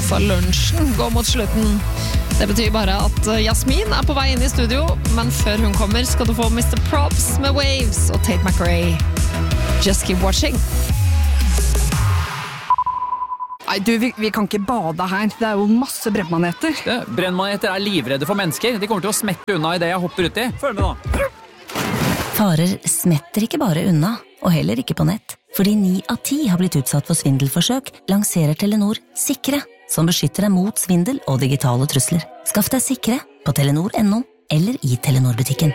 for lunsjen går mot slutten. Det betyr bare at Jasmin på vei inn I studio, men før hun kommer skal du få Mr. Props med Waves og Tate McRae. Just keep watching. Nei, du, vi kan ikke bade her. Det jo masse brennmaneter. Brennmaneter livredde for mennesker. De kommer til å smette unna I det jeg hopper ut I. Følg med nå. Farer smetter ikke bare unna, og heller ikke på nett. Fordi 9 av 10 har blitt utsatt for svindelforsøk, lanserer Telenor Sikre, som beskytter deg mot svindel og digitale trusler. Skaff deg Sikre på Telenor.no eller I Telenor-butikken.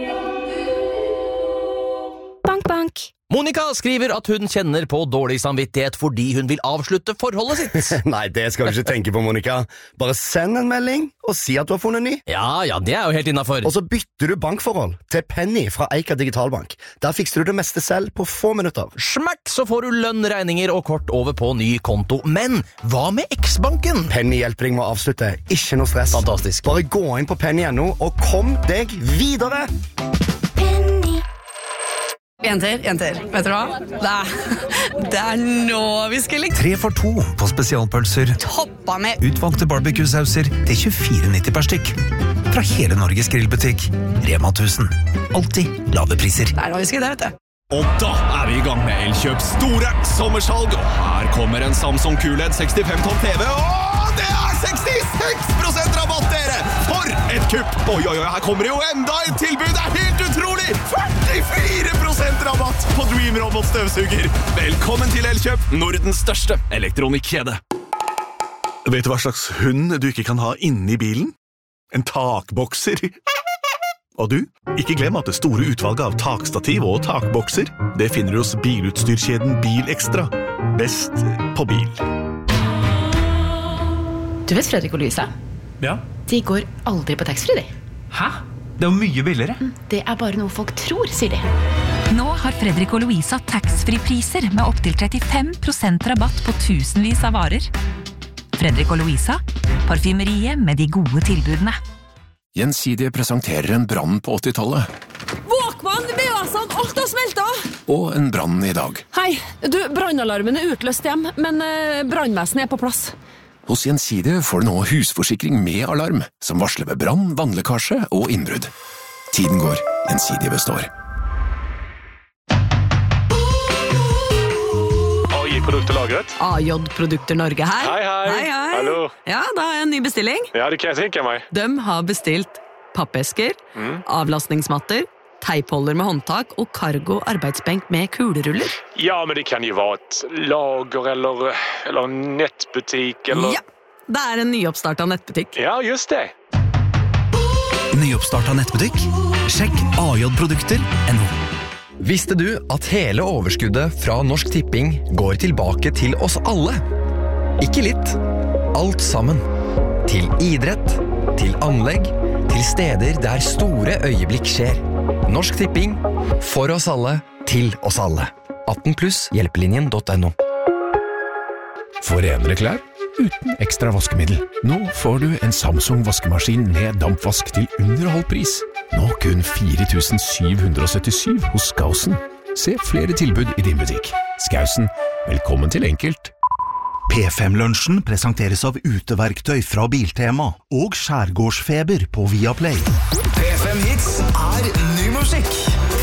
Bank, bank. Monica skriver at hun kjenner på dårlig samvittighet fordi hun vil avslutte forholdet sitt. Nei, det skal du ikke tenke på, Monica. Bare send en melding og si at du har funnet ny. Ja, det jo helt innenfor. Og så bytter du bankforhold til Penny fra Eika Digitalbank. Der fikser du det meste selv på få minutter. Smakk, så får du lønn, regninger og kort over på ny konto. Men hva med X-banken? Penny hjelper deg med å avslutte. Ikke noe stress. Fantastisk. Bare gå inn på penny.no og kom deg videre. Jenter, vet du hva? Det nå vi skal like. 3 for 2 på spesialpølser. Toppa med Utvalgte barbecue-sauser til 24,90 per stykk. Fra hele Norges grillbutikk. Rema 1000. Alltid lave priser. Der har vi skal det, vet du. Og da vi I gang med Elkjøps store sommersalg. Og her kommer en Samsung QLED 65 tom TV. Og det 66% rabatt, dere! For et kupp! Oi, her kommer det jo enda et tilbud. Det helt utrolig! 44% rabatt på Dream Robot støvsuger. Velkommen til Elkjøp, Nordens største elektronikkjede. Vet du hva slags hund du ikke kan ha inne I bilen? En takbokser. Og du, ikke glem at det store utvalget av takstativ og takbokser, det finner du hos bilutstyrkjeden Bilekstra. Best på bil. Du vet Fredrik og Louisa? Ja. De går aldri på taxfree, de. Hæ? Det jo mye billigere. Det bare noe folk tror, sier de. Nå har Fredrik og Louisa taxfree-priser med opp til 35% rabatt på tusenvis av varer. Fredrik og Louisa, parfymeriet med de gode tilbudene. Gjensidige presenterer en brann på 80-tallet. Walkman, VA-sand, alt har smeltet! Og en brann I dag. Hei, du, brannalarmen utløst hjem, men brannvesenet på plass. Hos Gjensidige får du nå husforsikring med alarm, som varsler ved brann, vannlekkasje og innbrudd. Tiden går, Gjensidige består. AJ-produkter lagret. AJ-produkter Norge her. Hei. Hallo. Ja, da har jeg en ny bestilling. Ja, det kan jeg tenke meg. De har bestilt pappesker, avlastningsmatter, teipholder med håndtak og cargo arbeidsbenk med kuleruller. Ja, men det kan jo være et lager eller nettbutikk eller... Ja, det en nyoppstartet nettbutikk. Ja, just det. Nyoppstartet nettbutikk? Sjekk AJ-produkter.no. Visste du at hele overskuddet fra Norsk Tipping går tilbake til oss alle? Ikke litt. Alt sammen. Til idrett, til anlegg, til steder der store øyeblikk skjer. Norsk Tipping, for oss alle, til oss alle. 18+ hjelpelinjen.no. For renere klær, uten ekstra vaskemiddel. Nå får du en Samsung vaskemaskin med dampvask til under halv pris. Nå kun 4.777 hos Skausen. Se flere tilbud I din butikk. Skausen, velkommen til enkelt. P5-lunsjen presenteres av uteverktøy fra Biltema og skjærgårdsfeber på Viaplay. P5 Hits ny musikk.